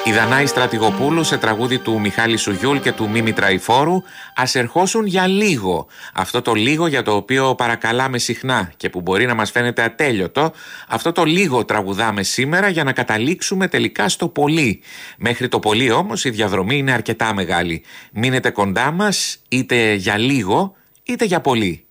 Η Δανάη Στρατηγοπούλου σε τραγούδι του Μιχάλη Σουγιούλ και του Μίμη Τραϊφόρου «Ας ερχόσουν για λίγο». Αυτό το λίγο για το οποίο παρακαλάμε συχνά και που μπορεί να μας φαίνεται ατέλειωτο, αυτό το λίγο τραγουδάμε σήμερα για να καταλήξουμε τελικά στο πολύ. Μέχρι το πολύ όμως η διαδρομή είναι αρκετά μεγάλη. Μείνετε κοντά μας είτε για λίγο είτε για πολύ.